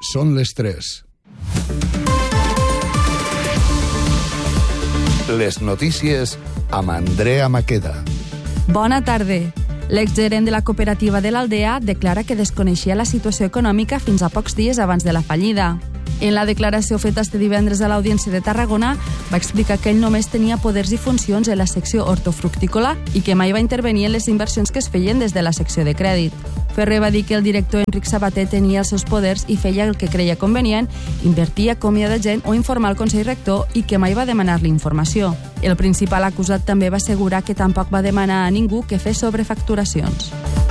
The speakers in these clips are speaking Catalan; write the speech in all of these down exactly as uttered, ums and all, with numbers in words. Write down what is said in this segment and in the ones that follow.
Són les tres. Les notícies amb Andrea Maqueda. Bona tarda. L'exgerent de la cooperativa de l'Aldea declara que desconeixia la situació econòmica fins a pocs dies abans de la fallida. En la declaració feta este divendres a l'Audiència de Tarragona, va explicar que ell només tenia poders i funcions en la secció hortofructícola i que mai va intervenir en les inversions que es feien des de la secció de crèdit. Ferrer va dir que el director Enric Sabater tenia els seus poders i feia el que creia convenient, invertia, acomiadar gent o informar el Consell Rector i que mai va demanar-li informació. El principal acusat també va assegurar que tampoc va demanar a ningú que fes sobrefacturacions.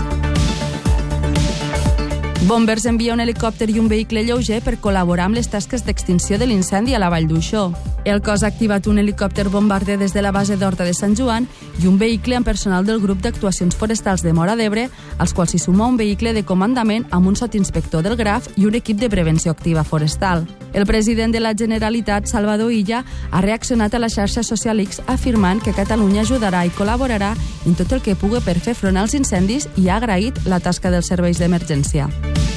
Bombers envia un helicòpter i un vehicle lleuger per col·laborar amb les tasques d'extinció de l'incendi a la Vall d'Uixó. El cos ha activat un helicòpter bombarder des de la base d'Horta de Sant Joan i un vehicle amb personal del grup d'actuacions forestals de Móra d'Ebre, als quals s'hi suma un vehicle de comandament amb un sotinspector del Graf i un equip de prevenció activa forestal. El president de la Generalitat, Salvador Illa, ha reaccionat a la xarxa social X afirmant que Catalunya ajudarà i col·laborarà en tot el que pugui per fer front als incendis i ha agraït la tasca dels serveis d'emergència.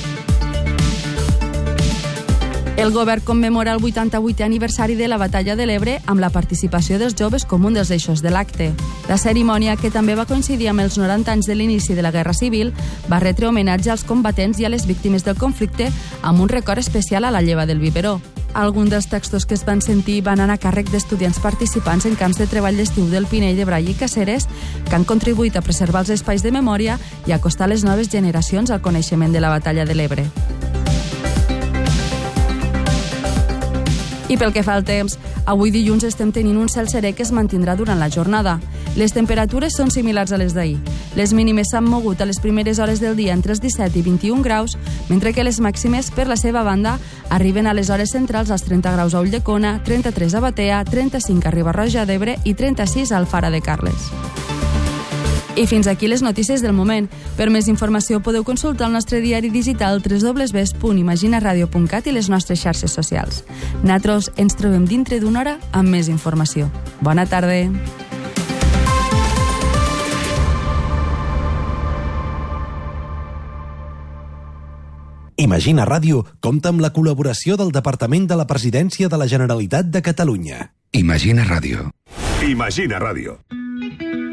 El govern commemora el vuitanta-vuitè aniversari de la Batalla de l'Ebre amb la participació dels joves com un dels eixos de l'acte. La cerimònia, que també va coincidir amb els noranta anys de l'inici de la Guerra Civil, va retre homenatge als combatents i a les víctimes del conflicte amb un record especial a la lleva del biberó. Alguns dels textos que es van sentir van anar a càrrec d'estudiants participants en camps de treball d'estiu del Pinell de Brai i Caceres, que han contribuït a preservar els espais de memòria i a acostar les noves generacions al coneixement de la Batalla de l'Ebre. I pel que fa al temps, avui dilluns estem tenint un cel serè que es mantindrà durant la jornada. Les temperatures són similars a les d'ahir. Les mínimes s'han mogut a les primeres hores del dia entre els disset i vint-i-un graus, mentre que les màximes, per la seva banda, arriben a les hores centrals als trenta graus a Ulldecona, trenta-tres a Batea, trenta-cinc a Riba-roja d'Ebre i trenta-sis a Alfara de Carles. I fins aquí les notícies del moment. Per més informació podeu consultar el nostre diari digital w w w punt imaginaradio punt cat i les nostres xarxes socials. Nosaltres ens trobem dintre d'una hora amb més informació. Bona tarda. Imagina Ràdio compta amb la col·laboració del Departament de la Presidència de la Generalitat de Catalunya. Imagina Ràdio. Imagina Ràdio.